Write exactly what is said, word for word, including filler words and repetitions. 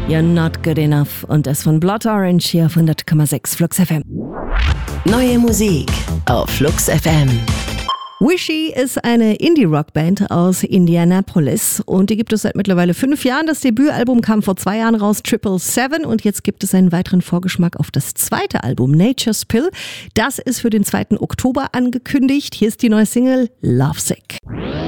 You're not good enough. Und das von Blood Orange hier auf hundert Komma sechs Flux F M. Neue Musik auf Flux F M. Wishy ist eine Indie-Rock-Band aus Indianapolis und die gibt es seit mittlerweile fünf Jahren. Das Debütalbum kam vor zwei Jahren raus, Triple Seven, und jetzt gibt es einen weiteren Vorgeschmack auf das zweite Album, Nature's Pill. Das ist für den zweiten Oktober angekündigt. Hier ist die neue Single Lovesick.